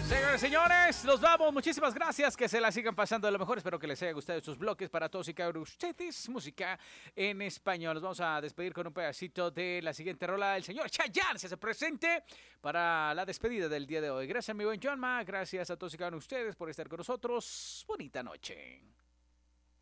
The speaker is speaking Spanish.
Señores, señores, nos vamos. Muchísimas gracias. Que se la sigan pasando de lo mejor. Espero que les haya gustado estos bloques para todos y cada uno de ustedes. Música en español. Nos vamos a despedir con un pedacito de la siguiente rola. El señor Chayanne se hace presente para la despedida del día de hoy. Gracias, mi buen Juanma. Gracias a todos y cada uno de ustedes por estar con nosotros. Bonita noche.